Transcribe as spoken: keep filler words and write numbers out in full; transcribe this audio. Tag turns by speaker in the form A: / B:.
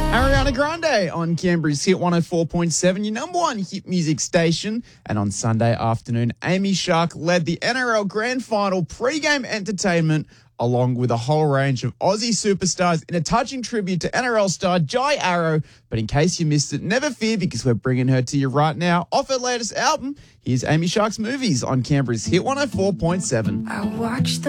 A: Ariana Grande on Canberra's Hit one oh four point seven, your number one hit music station. And on Sunday afternoon, Amy Shark led the N R L Grand Final pre-game entertainment along with a whole range of Aussie superstars in a touching tribute to N R L star Jai Arrow. But in case you missed it, never fear, because we're bringing her to you right now off her latest album. Here's Amy Shark's Movies on Canberra's Hit one oh four point seven.
B: I watched the